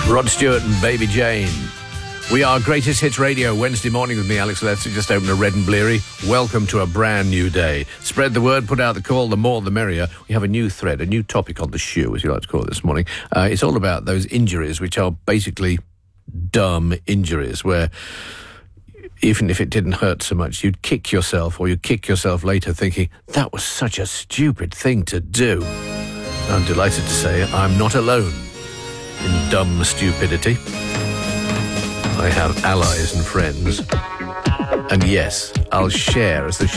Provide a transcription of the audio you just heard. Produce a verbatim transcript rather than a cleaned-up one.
Rod Stewart and Baby Jane. We are Greatest Hits Radio, Wednesday morning with me, Alex Lester. Just opened a Red and Bleary. Welcome to a brand new day. Spread the word, put out the call, the more the merrier. We have a new thread, a new topic on the shoe, as you like to call it this morning. Uh, it's all about those injuries, which are basically dumb injuries, where even if it didn't hurt so much, you'd kick yourself, or you'd kick yourself later thinking, that was such a stupid thing to do. I'm delighted to say I'm not alone in dumb stupidity. I have allies and friends. And yes, I'll share as the show